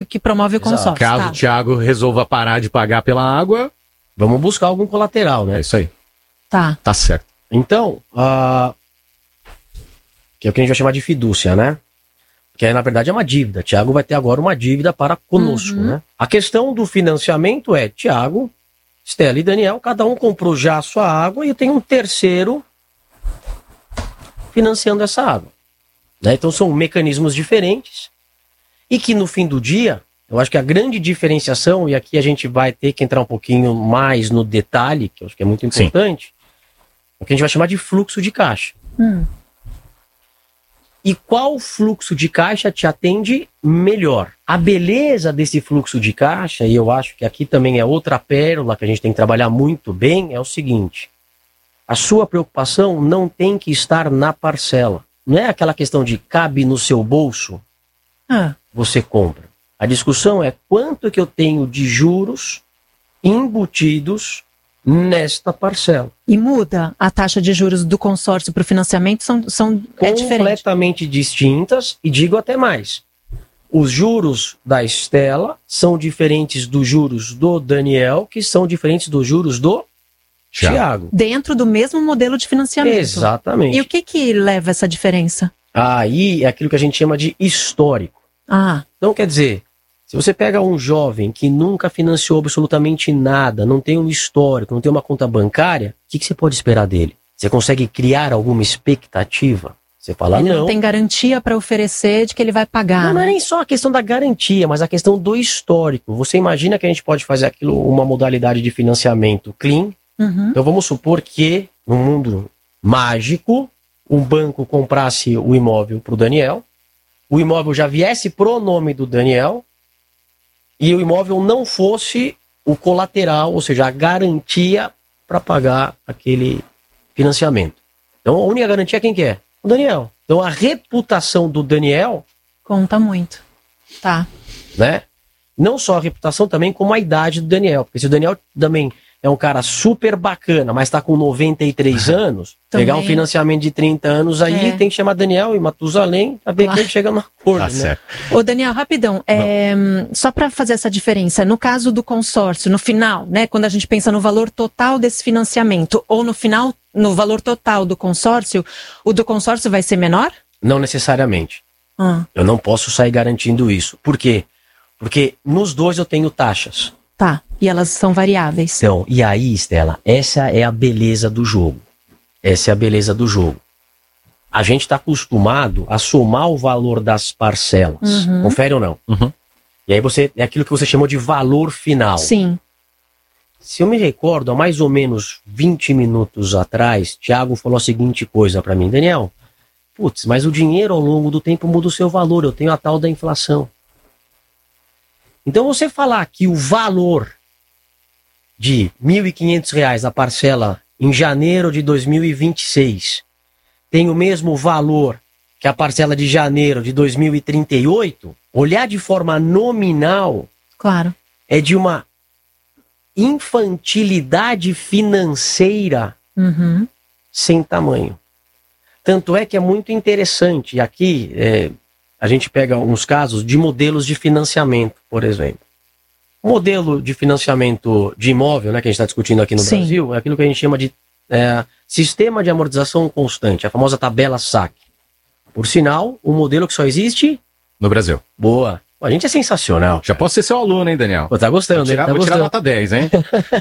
que promove o consórcio. Caso o Thiago resolva parar de pagar pela água, vamos buscar algum colateral, né? É isso aí. Tá. Tá certo. Então, que é o que a gente vai chamar de fidúcia, né? Que na verdade é uma dívida. Thiago vai ter agora uma dívida para conosco, né? A questão do financiamento é Thiago, Estela e Daniel, cada um comprou já a sua água e eu tenho um terceiro financiando essa água. Né? Então são mecanismos diferentes e que no fim do dia, eu acho que a grande diferenciação, e aqui a gente vai ter que entrar um pouquinho mais no detalhe, que eu acho que é muito importante, é o que a gente vai chamar de fluxo de caixa. E qual fluxo de caixa te atende melhor? A beleza desse fluxo de caixa, e eu acho que aqui também é outra pérola que a gente tem que trabalhar muito bem, é o seguinte: a sua preocupação não tem que estar na parcela. Não é aquela questão de cabe no seu bolso, você compra. A discussão é quanto que eu tenho de juros embutidos nesta parcela. E muda a taxa de juros do consórcio para o financiamento, é diferente. Completamente distintas, e digo até mais. Os juros da Estela são diferentes dos juros do Daniel, que são diferentes dos juros do Thiago. Dentro do mesmo modelo de financiamento. Exatamente. E o que leva essa diferença? Aí é aquilo que a gente chama de histórico. Então, quer dizer, se você pega um jovem que nunca financiou absolutamente nada, não tem um histórico, não tem uma conta bancária, o que você pode esperar dele? Você consegue criar alguma expectativa? Você fala, ele não tem garantia para oferecer de que ele vai pagar. Não é nem só a questão da garantia, mas a questão do histórico. Você imagina que a gente pode fazer aquilo, uma modalidade de financiamento clean. Então vamos supor que, num mundo mágico, um banco comprasse o imóvel para o Daniel, o imóvel já viesse pro nome do Daniel, e o imóvel não fosse o colateral, ou seja, a garantia para pagar aquele financiamento. Então a única garantia é quem que é? O Daniel. Então a reputação do Daniel conta muito. Tá. Né? Não só a reputação também, como a idade do Daniel. Porque se o Daniel também é um cara super bacana, mas tá com 93 anos, também. Pegar um financiamento de 30 anos aí, tem que chamar Daniel e Matusalém pra ver quem chega no acordo, né? Certo. Ô Daniel, rapidão, só para fazer essa diferença, no caso do consórcio, no final, né, quando a gente pensa no valor total desse financiamento, ou no final, no valor total do consórcio, o do consórcio vai ser menor? Não necessariamente. Eu não posso sair garantindo isso. Por quê? Porque nos dois eu tenho taxas. Tá, e elas são variáveis. Então, e aí, Estela, essa é a beleza do jogo. Essa é a beleza do jogo. A gente está acostumado a somar o valor das parcelas. Confere ou não? E aí é aquilo que você chamou de valor final. Sim. Se eu me recordo, há mais ou menos 20 minutos atrás, Thiago falou a seguinte coisa para mim: Daniel, putz, mas o dinheiro ao longo do tempo muda o seu valor, eu tenho a tal da inflação. Então você falar que o valor de R$ 1.500 a parcela em janeiro de 2026 tem o mesmo valor que a parcela de janeiro de 2038, olhar de forma nominal, claro, é de uma infantilidade financeira sem tamanho. Tanto é que é muito interessante. E aqui a gente pega uns casos de modelos de financiamento, por exemplo. O modelo de financiamento de imóvel, né, que a gente está discutindo aqui no Brasil, é aquilo que a gente chama de sistema de amortização constante, a famosa tabela SAC. Por sinal, um modelo que só existe no Brasil. Boa. Pô, a gente é sensacional. Já posso ser seu aluno, hein, Daniel? Pô, tá gostando, hein? Vou tirar nota 10, hein?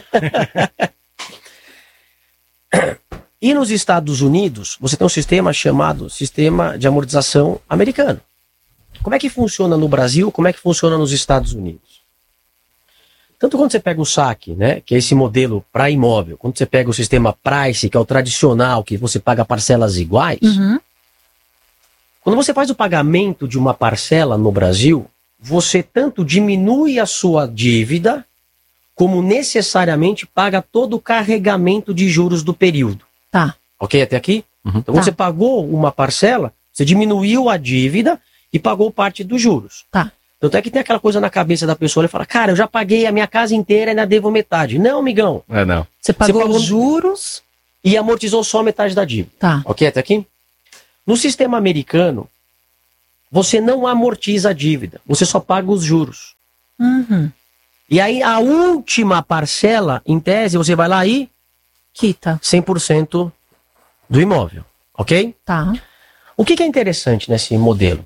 E nos Estados Unidos, você tem um sistema chamado Sistema de Amortização Americano. Como é que funciona no Brasil? Como é que funciona nos Estados Unidos? Tanto quando você pega o SAC, né, que é esse modelo para imóvel, quando você pega o sistema Price, que é o tradicional, que você paga parcelas iguais, quando você faz o pagamento de uma parcela no Brasil, você tanto diminui a sua dívida, como necessariamente paga todo o carregamento de juros do período. Tá. Ok até aqui? Então, quando você pagou uma parcela, você diminuiu a dívida e pagou parte dos juros. Tá. Tanto é que tem aquela coisa na cabeça da pessoa, ele fala, cara, eu já paguei a minha casa inteira e ainda devo metade. Não, amigão. Não. Você pagou os juros e amortizou só metade da dívida. Tá. Ok até aqui? No sistema americano, você não amortiza a dívida, você só paga os juros. Uhum. E aí a última parcela, em tese, você vai lá e Quita. 100% do imóvel, ok? Tá. O que é interessante nesse modelo?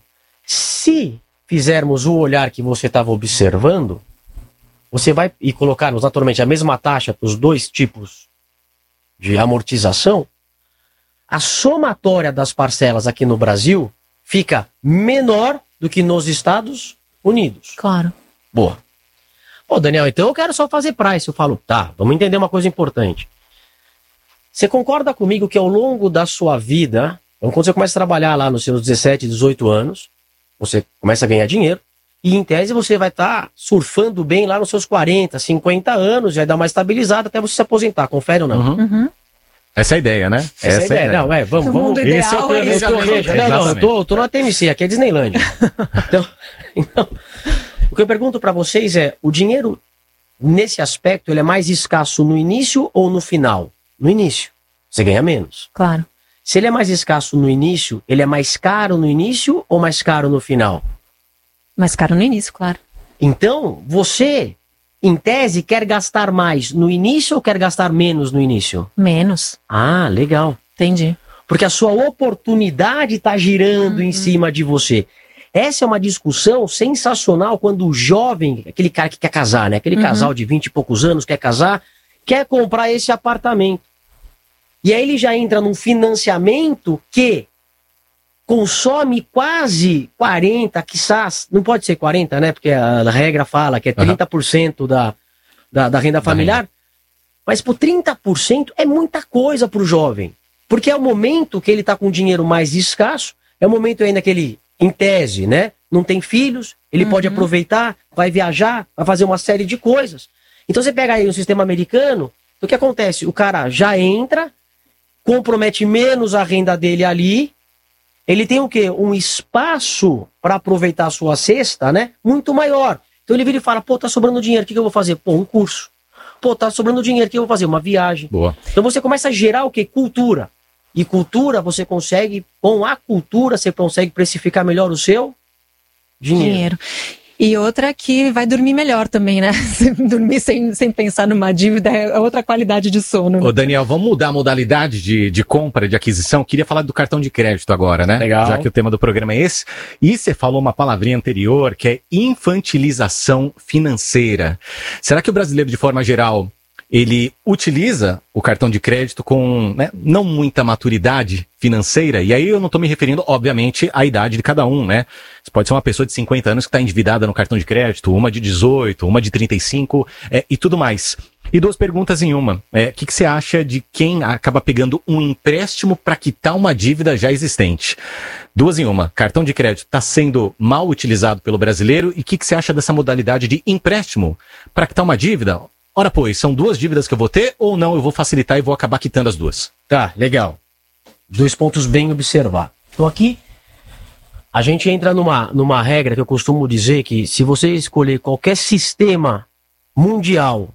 Se fizermos o olhar que você estava observando, você vai e colocarmos naturalmente a mesma taxa para os dois tipos de amortização, a somatória das parcelas aqui no Brasil fica menor do que nos Estados Unidos. Claro. Boa. Pô, Daniel, então eu quero só fazer price. Eu falo, tá, vamos entender uma coisa importante. Você concorda comigo que ao longo da sua vida, quando você começa a trabalhar lá nos seus 17, 18 anos, você começa a ganhar dinheiro, e em tese você vai estar surfando bem lá nos seus 40, 50 anos, vai dar uma estabilizada até você se aposentar, confere ou não? Uhum. Essa é a ideia, né? Essa é a ideia. Não, vamos. O mundo ideal Esse é o é planejamento. isso. Não, eu tô na TMC, aqui é Disneylândia. Então, o que eu pergunto para vocês é, o dinheiro, nesse aspecto, ele é mais escasso no início ou no final? No início. Você ganha menos. Claro. Se ele é mais escasso no início, ele é mais caro no início ou mais caro no final? Mais caro no início, claro. Então, você, em tese, quer gastar mais no início ou quer gastar menos no início? Menos. Ah, legal. Entendi. Porque a sua oportunidade está girando em cima de você. Essa é uma discussão sensacional quando o jovem, aquele cara que quer casar, né? Aquele casal de 20 e poucos anos quer casar, quer comprar esse apartamento. E aí ele já entra num financiamento que consome quase 40, quizás, não pode ser 40, né? Porque a regra fala que é 30% da renda familiar. Mas por 30% é muita coisa para o jovem. Porque é o momento que ele está com dinheiro mais escasso, é o momento ainda que ele, em tese, né? Não tem filhos, ele pode aproveitar, vai viajar, vai fazer uma série de coisas. Então você pega aí o sistema americano, o que acontece? O cara já entra, compromete menos a renda dele ali, ele tem o quê? Um espaço para aproveitar a sua cesta, né? Muito maior. Então ele vira e fala, pô, tá sobrando dinheiro, o que eu vou fazer? Pô, um curso. Pô, tá sobrando dinheiro, o que eu vou fazer? Uma viagem. Boa. Então você começa a gerar o quê? Cultura. E cultura, você consegue, com a cultura, você consegue precificar melhor o seu dinheiro. E outra que vai dormir melhor também, né? Dormir sem pensar numa dívida é outra qualidade de sono. Ô, Daniel, vamos mudar a modalidade de compra, de aquisição. Queria falar do cartão de crédito agora, né? Legal. Já que o tema do programa é esse. E você falou uma palavrinha anterior, que é infantilização financeira. Será que o brasileiro, de forma geral, ele utiliza o cartão de crédito com, né, não muita maturidade financeira? E aí eu não estou me referindo, obviamente, à idade de cada um, né? Você pode ser uma pessoa de 50 anos que está endividada no cartão de crédito, uma de 18, uma de 35 e tudo mais. E duas perguntas em uma. O que você acha de quem acaba pegando um empréstimo para quitar uma dívida já existente? Duas em uma. Cartão de crédito está sendo mal utilizado pelo brasileiro e o que você acha dessa modalidade de empréstimo para quitar uma dívida? Ora, pois, são duas dívidas que eu vou ter ou não? Eu vou facilitar e vou acabar quitando as duas. Tá, legal. 2 pontos bem observar. Então aqui, a gente entra numa regra que eu costumo dizer que se você escolher qualquer sistema mundial,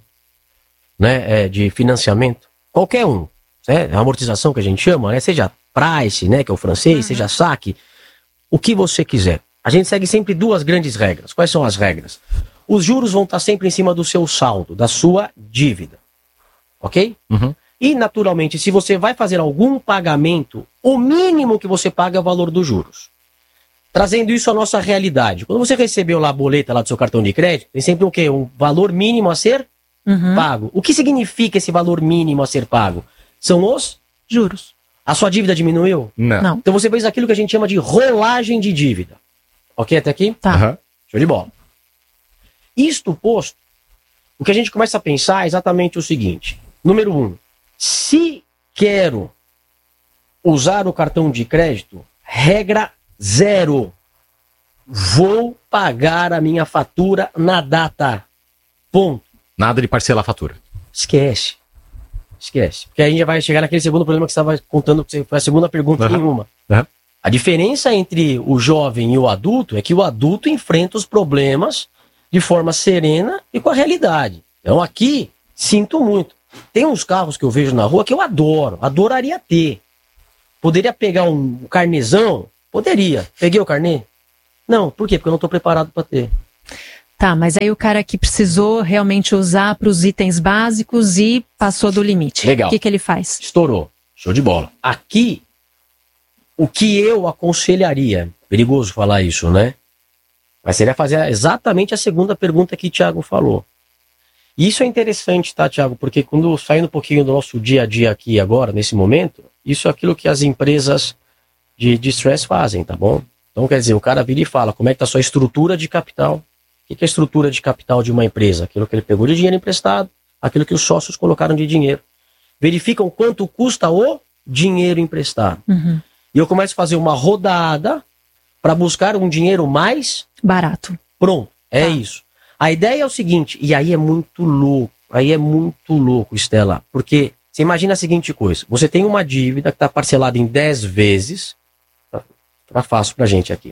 né, de financiamento, qualquer um, né, amortização que a gente chama, né, seja price, né, que é o francês, seja saque, o que você quiser. A gente segue sempre duas grandes regras. Quais são as regras? Os juros vão estar sempre em cima do seu saldo, da sua dívida. Ok? E, naturalmente, se você vai fazer algum pagamento, o mínimo que você paga é o valor dos juros. Trazendo isso à nossa realidade. Quando você recebeu lá a boleta lá do seu cartão de crédito, tem sempre o quê? Um valor mínimo a ser pago. O que significa esse valor mínimo a ser pago? São os Juros. A sua dívida diminuiu? Não. Então você fez aquilo que a gente chama de rolagem de dívida. Ok até aqui? Tá. Show de bola. Isto posto, o que a gente começa a pensar é exatamente o seguinte. Número 1, se quero usar o cartão de crédito, regra 0. Vou pagar a minha fatura na data. Ponto. Nada de parcelar a fatura. Esquece. Porque aí a gente já vai chegar naquele segundo problema que você estava contando, que foi a segunda pergunta em uma. A diferença entre o jovem e o adulto é que o adulto enfrenta os problemas de forma serena e com a realidade. Então aqui, sinto muito. Tem uns carros que eu vejo na rua que eu adoro, adoraria ter. Poderia pegar um carnezão? Poderia. Peguei o carnê? Não, por quê? Porque eu não estou preparado para ter. Tá, mas aí o cara que precisou realmente usar para os itens básicos e passou do limite. Legal. O que ele faz? Estourou. Show de bola. Aqui, o que eu aconselharia, perigoso falar isso, né? Mas seria fazer exatamente a segunda pergunta que o Thiago falou. Isso é interessante, tá, Thiago? Porque quando saindo um pouquinho do nosso dia a dia aqui agora, nesse momento, isso é aquilo que as empresas de stress fazem, tá bom? Então, quer dizer, o cara vira e fala, como é que tá a sua estrutura de capital? O que é a estrutura de capital de uma empresa? Aquilo que ele pegou de dinheiro emprestado, aquilo que os sócios colocaram de dinheiro. Verificam quanto custa o dinheiro emprestado. Uhum. E eu começo a fazer uma rodada para buscar um dinheiro mais barato. Pronto, é isso. A ideia é o seguinte, e aí é muito louco, Estela, porque você imagina a seguinte coisa, você tem uma dívida que está parcelada em 10 vezes, tá fácil pra gente aqui,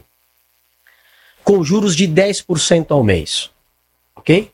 com juros de 10% ao mês, ok?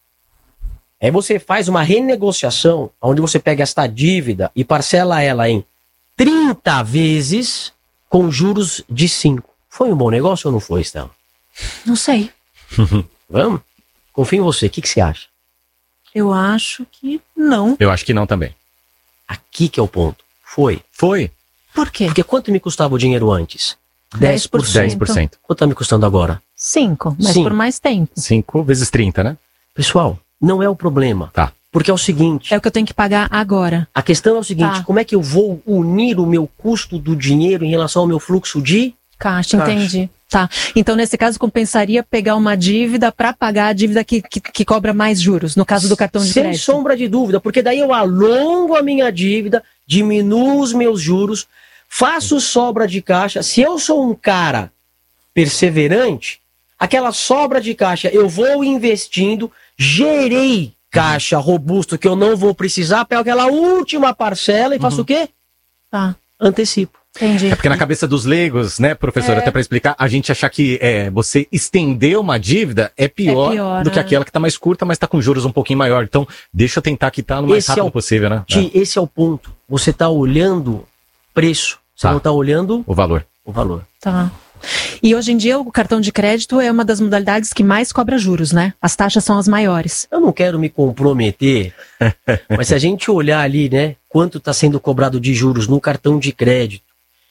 Aí você faz uma renegociação, onde você pega esta dívida e parcela ela em 30 vezes com juros de 5. Foi um bom negócio ou não foi, Estela? Não sei. Vamos? Confio em você, o que você acha? Eu acho que não. Eu acho que não também. Aqui que é o ponto. Foi. Foi. Por quê? Porque quanto me custava o dinheiro antes? 10%. 10%. Quanto tá me custando agora? 5, mas Sim. por mais tempo. 5 vezes 30, né? Pessoal, não é o problema. Tá. Porque é o seguinte, É o que eu tenho que pagar agora. a questão é o seguinte, Tá. como é que eu vou unir o meu custo do dinheiro em relação ao meu fluxo de... Caixa, Caixa. entendi. Tá. Então, nesse caso, compensaria pegar uma dívida para pagar a dívida que cobra mais juros, no caso do cartão de Sem crédito. sombra de dúvida, porque daí eu alongo a minha dívida, diminuo os meus juros, faço sobra de caixa. Se eu sou um cara perseverante, aquela sobra de caixa eu vou investindo, gerei caixa robusto que eu não vou precisar, pego aquela última parcela e faço o quê? Tá, Antecipo. entendi. É porque na cabeça dos leigos, né, professor, até para explicar, a gente achar que você estender uma dívida é pior, do que né? aquela que tá mais curta, mas tá com juros um pouquinho maior. Então, deixa eu tentar quitar no mais Esse é rápido o- possível, né? Esse é o ponto. Você está olhando preço, você Tá. não está olhando O valor. o valor. Tá. E hoje em dia o cartão de crédito é uma das modalidades que mais cobra juros, né? As taxas são as maiores. Eu não quero me comprometer, mas se a gente olhar ali, né, quanto está sendo cobrado de juros no cartão de crédito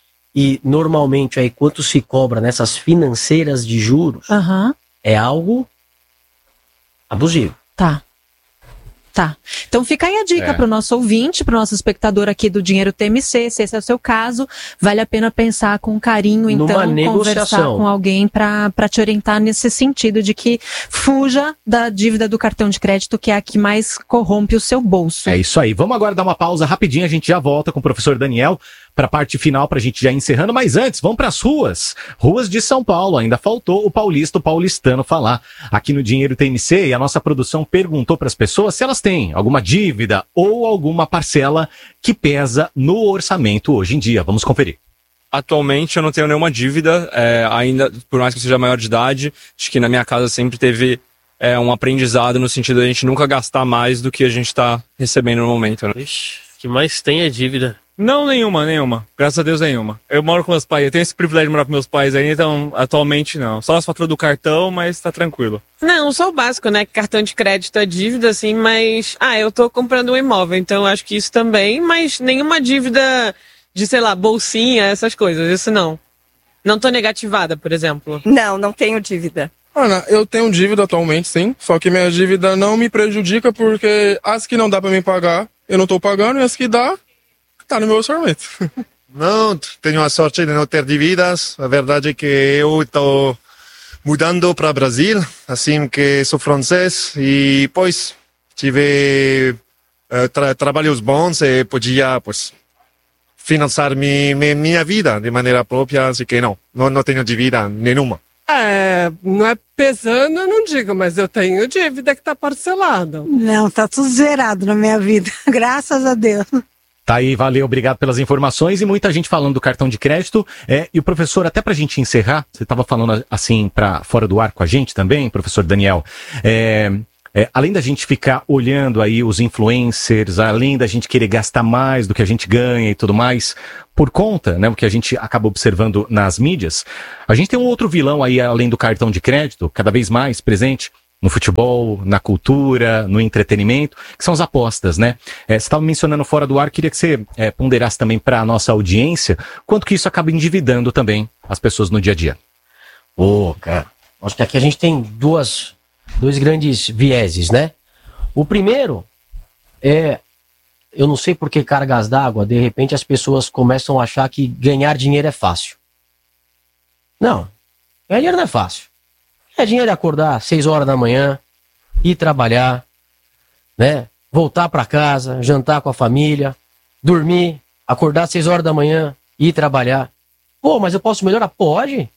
e normalmente aí quanto se cobra nessas financeiras de juros, Aham. é algo abusivo. Tá. Tá. Então fica aí a dica para o nosso ouvinte, para o nosso espectador aqui do Dinheiro TMC, se esse é o seu caso, vale a pena pensar com carinho, então, Numa conversar negociação. com alguém para te orientar nesse sentido de que fuja da dívida do cartão de crédito, que é a que mais corrompe o seu bolso. É isso aí. Vamos agora dar uma pausa rapidinho, a gente já volta com o professor Daniel para a parte final, para a gente já encerrando. Mas antes, vamos para as ruas. Ruas de São Paulo. Ainda faltou o paulista, o paulistano falar aqui no Dinheiro TMC. E a nossa produção perguntou para as pessoas se elas têm alguma dívida ou alguma parcela que pesa no orçamento hoje em dia. Vamos conferir. Atualmente eu não tenho nenhuma dívida, ainda, por mais que eu seja maior de idade, acho que na minha casa sempre teve um aprendizado no sentido de a gente nunca gastar mais do que a gente está recebendo no momento, né? Ixi, o que mais tem é dívida. Não, nenhuma. Graças a Deus, nenhuma. Eu moro com meus pais, eu tenho esse privilégio de morar com meus pais ainda, então atualmente não. Só as faturas do cartão, mas tá tranquilo. Não, só o básico, né? Cartão de crédito é dívida, assim, mas... eu tô comprando um imóvel, então eu acho que isso também, mas nenhuma dívida de, sei lá, bolsinha, essas coisas, isso não. Não tô negativada, por exemplo. Não, não tenho dívida. Ana, eu tenho dívida atualmente, sim. Só que minha dívida não me prejudica porque as que não dá pra me pagar, eu não tô pagando, e as que dá, tá no meu orçamento. Não, tenho a sorte de não ter dívidas. A verdade é que eu estou mudando para o Brasil, assim que sou francês, e pois tive trabalhos bons e podia pues, financiar minha vida de maneira própria, assim que não tenho dívida nenhuma. Não é pesando, eu não digo, mas eu tenho dívida que tá parcelada. Não, tá tudo zerado na minha vida, graças a Deus. Tá aí, valeu, obrigado pelas informações e muita gente falando do cartão de crédito. E o professor, até pra gente encerrar, você estava falando assim para fora do ar com a gente também, professor Daniel, além da gente ficar olhando aí os influencers, além da gente querer gastar mais do que a gente ganha e tudo mais, por conta, né, o que a gente acaba observando nas mídias, a gente tem um outro vilão aí além do cartão de crédito, cada vez mais presente, no futebol, na cultura, no entretenimento, que são as apostas, né? Você estava mencionando fora do ar, queria que você ponderasse também para a nossa audiência quanto que isso acaba endividando também as pessoas no dia a dia. Cara, acho que aqui a gente tem dois grandes vieses, né? O primeiro é, eu não sei por que cargas d'água, de repente as pessoas começam a achar que ganhar dinheiro é fácil. Não, ganhar dinheiro não é fácil. É dinheiro acordar 6 horas da manhã, ir trabalhar, né? Voltar para casa, jantar com a família, dormir, acordar 6 horas da manhã, ir trabalhar. Pô, mas eu posso melhorar? Pode.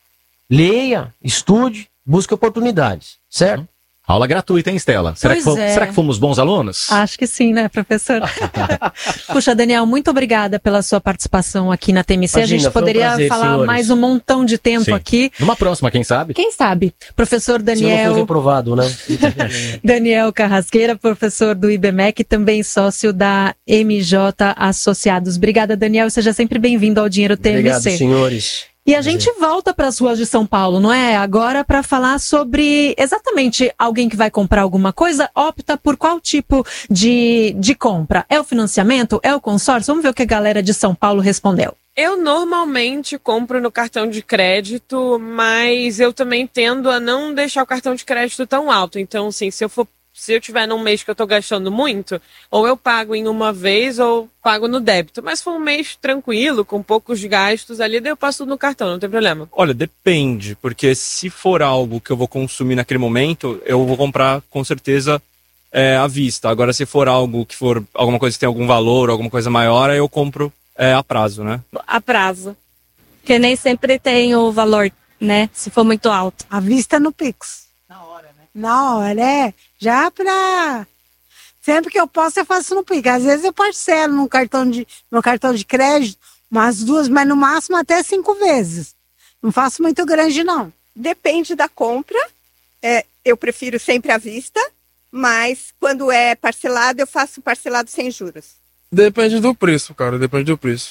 Leia, estude, busque oportunidades, certo? Aula gratuita, hein, Stella? Será que fomos bons alunos? Acho que sim, né, professor? Puxa, Daniel, muito obrigada pela sua participação aqui na TMC. Imagina, a gente poderia falar senhores. mais um montão de tempo aqui. Numa próxima, quem sabe? Quem sabe? Professor Se eu não Daniel... for reprovado, né? Daniel Carrasqueira, professor do IBMEC, também sócio da MJ Associados. Obrigada, Daniel. Seja sempre bem-vindo ao Dinheiro TMC. Obrigado, senhores. E a gente volta para as ruas de São Paulo, não é? Agora para falar sobre exatamente alguém que vai comprar alguma coisa, opta por qual tipo de compra? É o financiamento? É o consórcio? Vamos ver o que a galera de São Paulo respondeu. Eu normalmente compro no cartão de crédito, mas eu também tendo a não deixar o cartão de crédito tão alto. Então, assim, se eu tiver num mês que eu tô gastando muito, ou eu pago em uma vez ou pago no débito. Mas se for um mês tranquilo, com poucos gastos ali, daí eu passo tudo no cartão, não tem problema. Olha, depende, porque se for algo que eu vou consumir naquele momento, eu vou comprar com certeza à vista. Agora, se for algo que for alguma coisa que tem algum valor, alguma coisa maior, aí eu compro a prazo, né? A prazo. Porque nem sempre tem o valor, né? Se for muito alto. À vista no Pix. Na hora, já pra... Sempre que eu posso, eu faço no Pix. Às vezes eu parcelo no meu cartão de crédito, umas 2, mas no máximo até 5 vezes. Não faço muito grande, não. Depende da compra. Eu prefiro sempre à vista, mas quando é parcelado, eu faço parcelado sem juros. Depende do preço, cara. Depende do preço.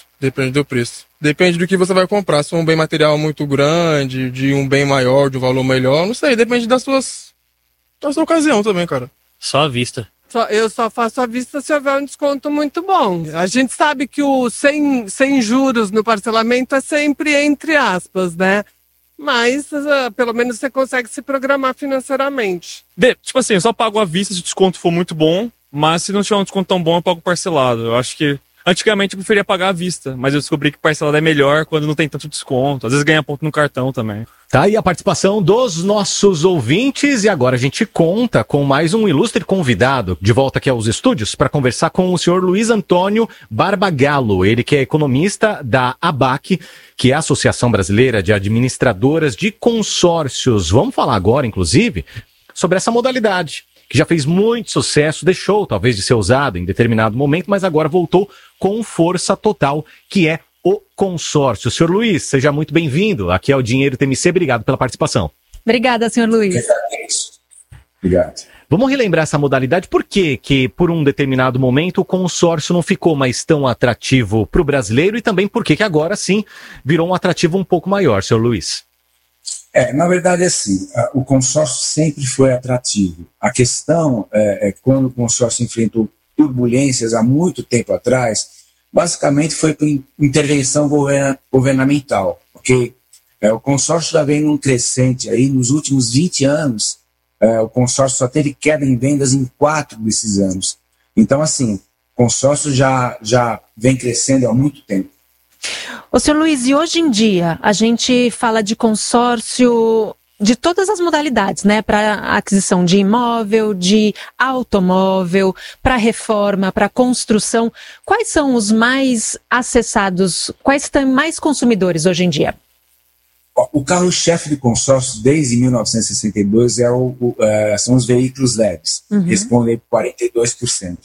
Depende do que você vai comprar. Se for um bem material muito grande, de um bem maior, de um valor melhor, não sei. Depende da sua ocasião também, cara. Só à vista. Eu só faço à vista se houver um desconto muito bom. A gente sabe que o sem juros no parcelamento é sempre entre aspas, né? Mas pelo menos você consegue se programar financeiramente. Tipo assim, eu só pago à vista se o desconto for muito bom, mas se não tiver um desconto tão bom, eu pago parcelado. Eu acho que antigamente eu preferia pagar à vista, mas eu descobri que parcelado é melhor quando não tem tanto desconto. Às vezes ganha ponto no cartão também. Tá aí a participação dos nossos ouvintes e agora a gente conta com mais um ilustre convidado de volta aqui aos estúdios para conversar com o senhor Luiz Antônio Barbagallo, ele que é economista da ABAC, que é a Associação Brasileira de Administradoras de Consórcios. Vamos falar agora, inclusive, sobre essa modalidade, que já fez muito sucesso, deixou talvez de ser usado em determinado momento, mas agora voltou com força total, que é o consórcio. Senhor Luiz, seja muito bem-vindo aqui ao Dinheiro TMC. Obrigado pela participação. Obrigada, senhor Luiz. Obrigado. Vamos relembrar essa modalidade. Por que por um determinado momento, o consórcio não ficou mais tão atrativo para o brasileiro e também por que agora sim virou um atrativo um pouco maior, senhor Luiz? Na verdade, assim, o consórcio sempre foi atrativo. A questão é quando o consórcio enfrentou turbulências há muito tempo atrás, basicamente foi por intervenção governamental, porque o consórcio já vem num crescente aí, nos últimos 20 anos, o consórcio só teve queda em vendas em 4 desses anos. Então, assim, o consórcio já vem crescendo há muito tempo. Ô, senhor Luiz, e hoje em dia a gente fala de consórcio de todas as modalidades, né? Para aquisição de imóvel, de automóvel, para reforma, para construção. Quais são os mais acessados? Quais têm mais consumidores hoje em dia? O carro-chefe do consórcio desde 1962 são os veículos leves. Respondem por 42%.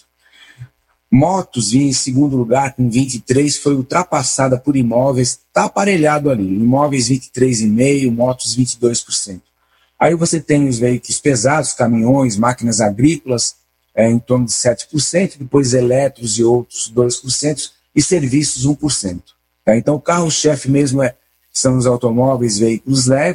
Motos vinha em segundo lugar com 23%, foi ultrapassada por imóveis, está aparelhado ali, imóveis 23,5%, motos 22%. Aí você tem os veículos pesados, caminhões, máquinas agrícolas, em torno de 7%, depois elétricos e outros 2%, e serviços 1%. Tá? Então o carro-chefe mesmo são os automóveis, veículos leves,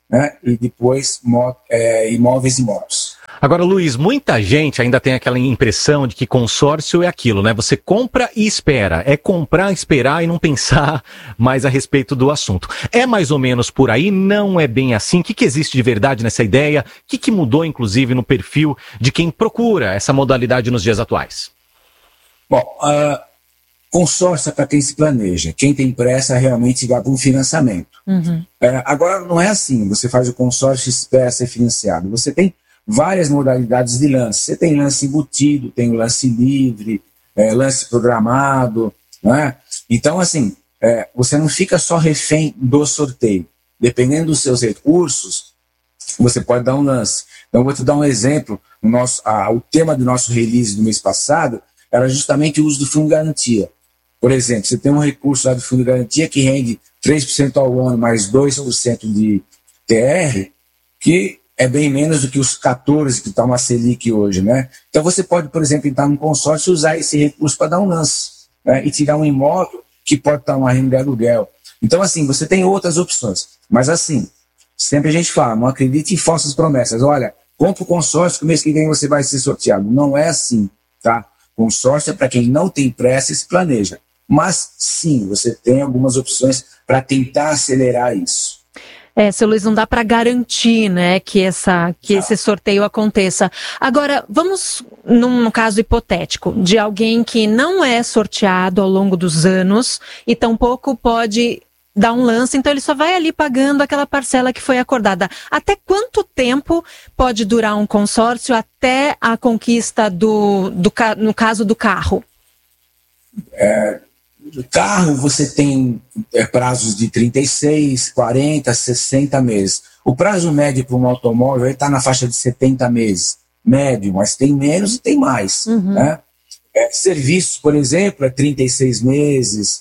né? E depois imóveis e motos. Agora, Luiz, muita gente ainda tem aquela impressão de que consórcio é aquilo, né? Você compra e espera. É comprar, esperar e não pensar mais a respeito do assunto. É mais ou menos por aí? Não é bem assim? O que existe de verdade nessa ideia? O que mudou, inclusive, no perfil de quem procura essa modalidade nos dias atuais? Bom, consórcio é para quem se planeja. Quem tem pressa realmente vai para um financiamento. Uhum. Agora, não é assim. Você faz o consórcio e espera ser financiado. Você tem várias modalidades de lance. Você tem lance embutido, tem o lance livre, lance programado, né? Então, assim, você não fica só refém do sorteio. Dependendo dos seus recursos, você pode dar um lance. Então, vou te dar um exemplo. O tema do nosso release do mês passado era justamente o uso do fundo de garantia. Por exemplo, você tem um recurso lá do fundo de garantia que rende 3% ao ano mais 2% de TR, que é bem menos do que os 14% que está uma Selic hoje, né? Então você pode, por exemplo, entrar num consórcio e usar esse recurso para dar um lance, né? E tirar um imóvel que pode estar uma renda de aluguel. Então, assim, você tem outras opções. Mas, assim, sempre a gente fala, não acredite em falsas promessas. Olha, compra o consórcio que o mês que vem você vai ser sorteado. Não é assim, tá? Consórcio é para quem não tem pressa e se planeja. Mas, sim, você tem algumas opções para tentar acelerar isso. Seu Luiz, não dá para garantir, né, que esse sorteio aconteça. Agora, vamos num caso hipotético de alguém que não é sorteado ao longo dos anos e tampouco pode dar um lance, então ele só vai ali pagando aquela parcela que foi acordada. Até quanto tempo pode durar um consórcio até a conquista no caso do carro? No carro você tem prazos de 36, 40, 60 meses. O prazo médio para um automóvel está na faixa de 70 meses. Médio, mas tem menos e tem mais. Uhum. Né? Serviços, por exemplo, é 36 meses.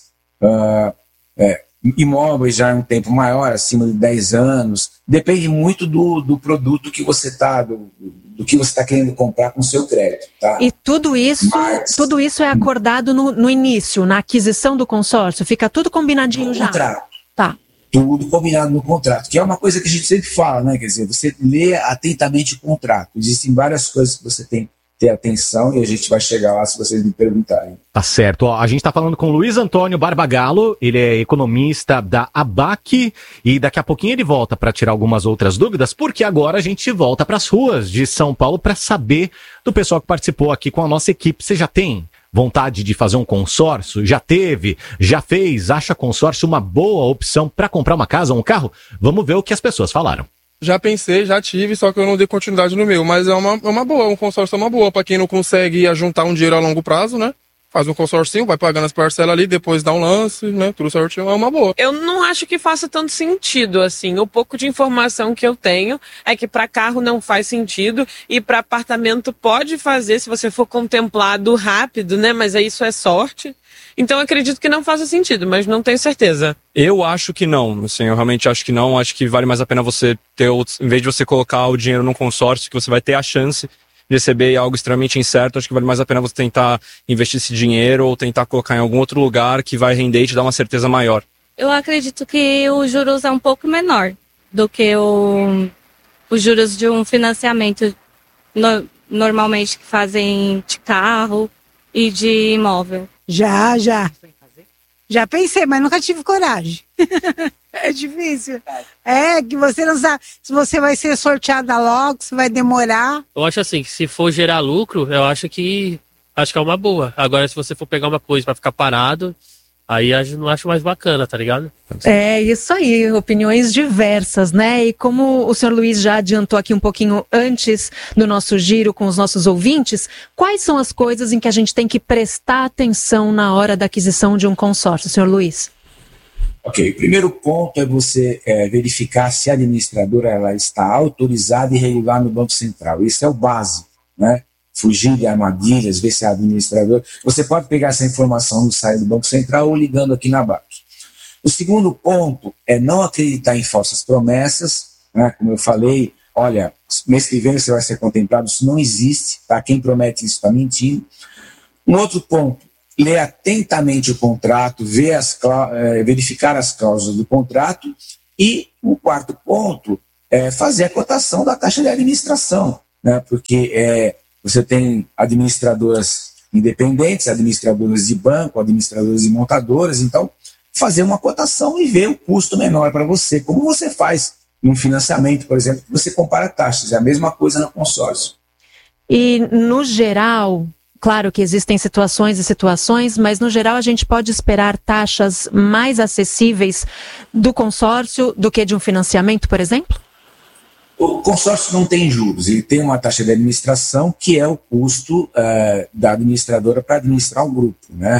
Imóveis já é um tempo maior, acima de 10 anos. Depende muito do produto que você está, do que você está querendo comprar com o seu crédito. Tá? E tudo isso é acordado no início, na aquisição do consórcio? Fica tudo combinadinho já? Contrato. Tá. Tudo combinado no contrato, que é uma coisa que a gente sempre fala, né? Quer dizer, você lê atentamente o contrato. Existem várias coisas que você tem que ter atenção e a gente vai chegar lá se vocês me perguntarem. Tá certo. Ó, a gente tá falando com o Luiz Antônio Barbagallo, ele é economista da ABAC e daqui a pouquinho ele volta para tirar algumas outras dúvidas, porque agora a gente volta para as ruas de São Paulo para saber do pessoal que participou aqui com a nossa equipe. Você já tem vontade de fazer um consórcio? Já teve? Já fez? Acha consórcio uma boa opção para comprar uma casa ou um carro? Vamos ver o que as pessoas falaram. Já pensei, já tive, só que eu não dei continuidade no meu. Mas é uma boa, um consórcio é uma boa. Pra quem não consegue juntar um dinheiro a longo prazo, né? Faz um consórcio, vai pagando as parcelas ali, depois dá um lance, né? Tudo certinho, é uma boa. Eu não acho que faça tanto sentido, assim. O pouco de informação que eu tenho é que para carro não faz sentido e para apartamento pode fazer, se você for contemplado rápido, né? Mas aí isso é sorte. Então eu acredito que não faça sentido, mas não tenho certeza. Eu acho que não, assim, eu realmente acho que não. Acho que vale mais a pena você ter, em vez de você colocar o dinheiro num consórcio, que você vai ter a chance de receber algo extremamente incerto, acho que vale mais a pena você tentar investir esse dinheiro ou tentar colocar em algum outro lugar que vai render e te dar uma certeza maior. Eu acredito que o juros é um pouco menor do que os juros de um financiamento normalmente que fazem de carro e de imóvel. Já pensei, mas nunca tive coragem. É difícil. Que você não sabe se você vai ser sorteada logo, se vai demorar. Eu acho assim, que se for gerar lucro, eu acho que é uma boa. Agora, se você for pegar uma coisa pra ficar parado, aí eu não acho mais bacana, tá ligado? É isso aí, opiniões diversas, né? E como o senhor Luiz já adiantou aqui um pouquinho antes do nosso giro com os nossos ouvintes, quais são as coisas em que a gente tem que prestar atenção na hora da aquisição de um consórcio, senhor Luiz? Ok, o primeiro ponto é você verificar se a administradora ela está autorizada e regular no Banco Central. Isso é o básico, né? Fugir de armadilhas, ver se é administrador. Você pode pegar essa informação no site do Banco Central ou ligando aqui na BAC. O segundo ponto é não acreditar em falsas promessas, né? Como eu falei, olha, mês que vem você vai ser contemplado, isso não existe, tá? Quem promete isso está mentindo. Um outro ponto, ler atentamente o contrato, verificar as cláusulas do contrato. E o quarto ponto fazer a cotação da taxa de administração, né? Porque você tem administradoras independentes, administradoras de banco, administradoras de montadoras, então fazer uma cotação e ver o custo menor para você, como você faz num financiamento, por exemplo, que você compara taxas, é a mesma coisa no consórcio. E no geral, claro que existem situações e situações, mas no geral a gente pode esperar taxas mais acessíveis do consórcio do que de um financiamento, por exemplo? O consórcio não tem juros, ele tem uma taxa de administração que é o custo da administradora para administrar um grupo, né?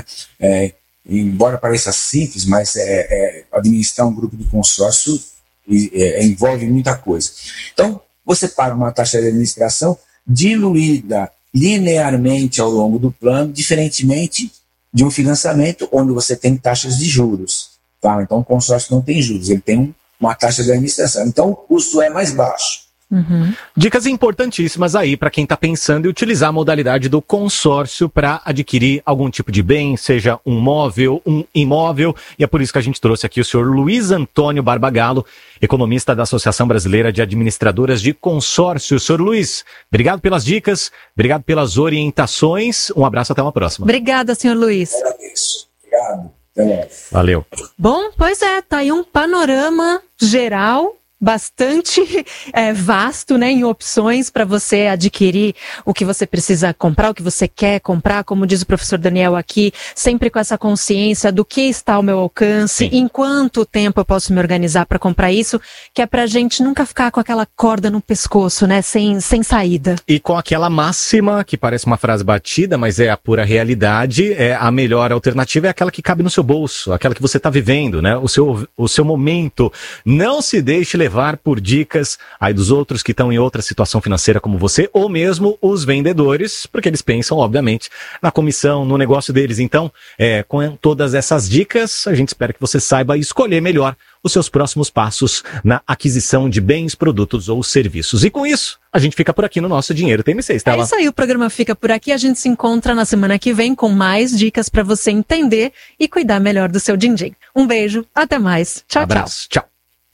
Embora pareça simples, mas administrar um grupo de consórcio envolve muita coisa. Então, você paga uma taxa de administração diluída linearmente ao longo do plano, diferentemente de um financiamento onde você tem taxas de juros. Tá? Então, o consórcio não tem juros, ele tem uma taxa de administração. Então, o custo é mais baixo. Uhum. Dicas importantíssimas aí para quem está pensando em utilizar a modalidade do consórcio para adquirir algum tipo de bem, seja um móvel, um imóvel, e é por isso que a gente trouxe aqui o senhor Luiz Antônio Barbagallo, economista da Associação Brasileira de Administradoras de Consórcio. Senhor Luiz, obrigado pelas dicas, obrigado pelas orientações, um abraço, até uma próxima. Obrigada, senhor Luiz. Obrigado. Valeu. Bom, pois tá aí um panorama geral bastante vasto, né, em opções para você adquirir o que você precisa comprar, o que você quer comprar, como diz o professor Daniel aqui, sempre com essa consciência do que está ao meu alcance, em quanto tempo eu posso me organizar para comprar isso, que é pra gente nunca ficar com aquela corda no pescoço, né, sem saída. E com aquela máxima, que parece uma frase batida, mas é a pura realidade, a melhor alternativa é aquela que cabe no seu bolso, aquela que você está vivendo, né, o seu momento. Não se deixe levar por dicas aí dos outros que estão em outra situação financeira como você, ou mesmo os vendedores, porque eles pensam, obviamente, na comissão, no negócio deles. Então, com todas essas dicas, a gente espera que você saiba escolher melhor os seus próximos passos na aquisição de bens, produtos ou serviços. E com isso, a gente fica por aqui no nosso Dinheiro TMC, Estela. É isso aí, o programa fica por aqui. A gente se encontra na semana que vem com mais dicas para você entender e cuidar melhor do seu din-din. Um beijo, até mais. Tchau, abraço, tchau.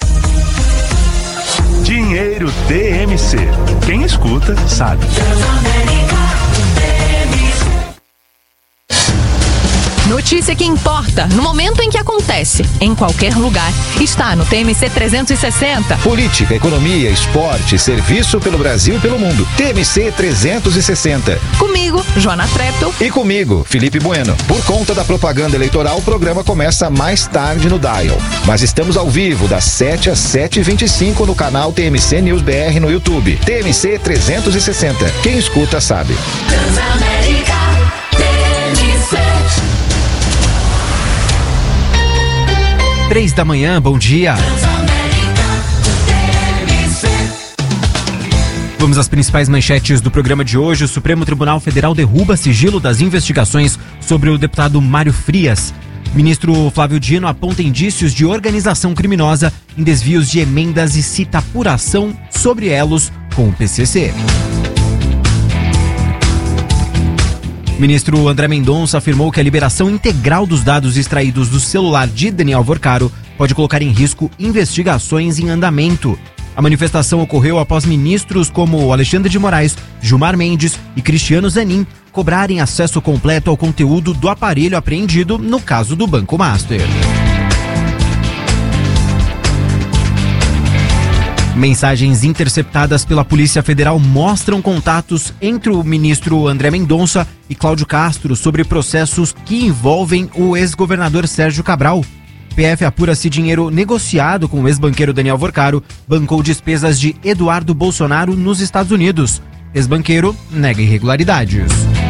Dinheiro TMC. Quem escuta, sabe. Notícia que importa, no momento em que acontece, em qualquer lugar, está no TMC 360. Política, economia, esporte, serviço pelo Brasil e pelo mundo. TMC 360. Comigo, Joana Treptow. E comigo, Felipe Bueno. Por conta da propaganda eleitoral, o programa começa mais tarde no Dial. Mas estamos ao vivo, das 7 às 7h25 no canal TMC News BR no YouTube. TMC 360. Quem escuta, sabe. Transamérica, TMC. 3 da manhã, bom dia. Vamos às principais manchetes do programa de hoje. O Supremo Tribunal Federal derruba sigilo das investigações sobre o deputado Mário Frias. Ministro Flávio Dino aponta indícios de organização criminosa em desvios de emendas e cita apuração sobre elos com o PCC. O ministro André Mendonça afirmou que a liberação integral dos dados extraídos do celular de Daniel Vorcaro pode colocar em risco investigações em andamento. A manifestação ocorreu após ministros como Alexandre de Moraes, Gilmar Mendes e Cristiano Zanin cobrarem acesso completo ao conteúdo do aparelho apreendido no caso do Banco Master. Mensagens interceptadas pela Polícia Federal mostram contatos entre o ministro André Mendonça e Cláudio Castro sobre processos que envolvem o ex-governador Sérgio Cabral. PF apura se dinheiro negociado com o ex-banqueiro Daniel Vorcaro bancou despesas de Eduardo Bolsonaro nos Estados Unidos. Ex-banqueiro nega irregularidades.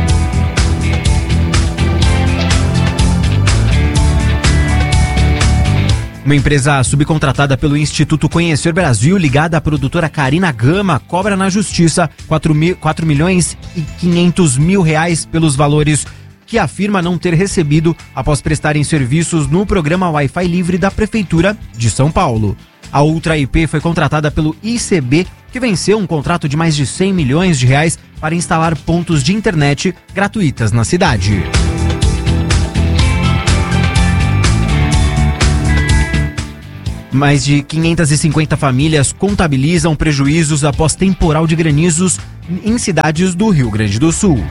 Uma empresa subcontratada pelo Instituto Conhecer Brasil, ligada à produtora Carina Gama, cobra na justiça 4 milhões e 500 mil reais pelos valores que afirma não ter recebido após prestarem serviços no programa Wi-Fi Livre da Prefeitura de São Paulo. A Ultra IP foi contratada pelo ICB, que venceu um contrato de mais de 100 milhões de reais para instalar pontos de internet gratuitas na cidade. Mais de 550 famílias contabilizam prejuízos após temporal de granizos em cidades do Rio Grande do Sul.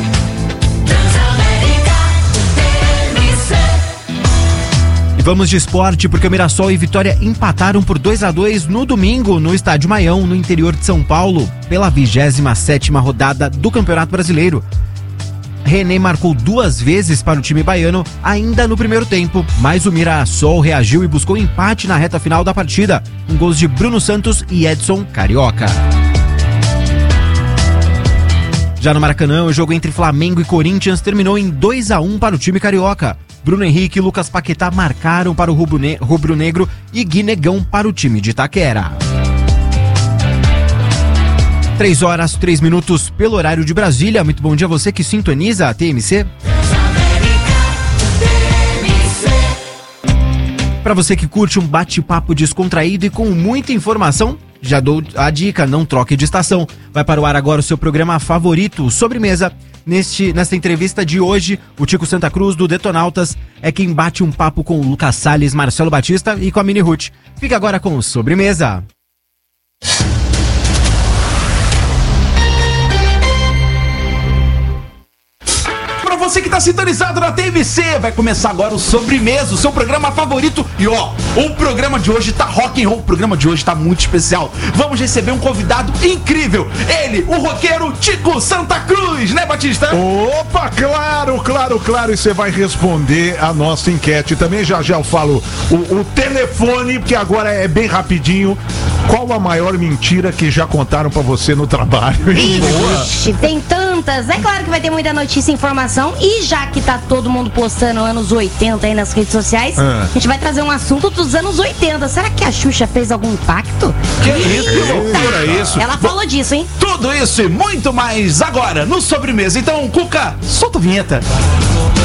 E vamos de esporte, porque o Mirassol e Vitória empataram por 2-2 no domingo no Estádio Maião, no interior de São Paulo, pela 27ª rodada do Campeonato Brasileiro. René marcou 2 vezes para o time baiano ainda no primeiro tempo, mas o Mirassol reagiu e buscou empate na reta final da partida, com gols de Bruno Santos e Edson Carioca. Já no Maracanã, o jogo entre Flamengo e Corinthians terminou em 2-1 para o time carioca. Bruno Henrique e Lucas Paquetá marcaram para o rubro-negro e Guinegão para o time de Itaquera. 3h03 pelo horário de Brasília. Muito bom dia a você que sintoniza a TMC. Para você que curte um bate-papo descontraído e com muita informação, já dou a dica, não troque de estação. Vai para o ar agora o seu programa favorito, Sobremesa. Nesta entrevista de hoje, o Tico Santa Cruz, do Detonautas, é quem bate um papo com o Lucas Salles, Marcelo Batista e com a Mini Ruth. Fica agora com o Sobremesa. Você que tá sintonizado na TMC, vai começar agora o Sobremesa, o seu programa favorito. E ó, o programa de hoje tá rock and roll, o programa de hoje tá muito especial. Vamos receber um convidado incrível, ele, o roqueiro Tico Santa Cruz, né, Batista? Opa, claro, e você vai responder a nossa enquete. Também já eu falo o telefone, que agora é bem rapidinho. Qual a maior mentira que já contaram pra você no trabalho? Ixi, tem tantas. É claro que vai ter muita notícia e informação. E já que tá todo mundo postando anos 80 aí nas redes sociais, a gente vai trazer um assunto dos anos 80. Será que a Xuxa fez algum impacto? Que isso, que loucura isso. Ela falou disso, hein? Tudo isso e muito mais agora no Sobremesa. Então, Cuca, solta a vinheta.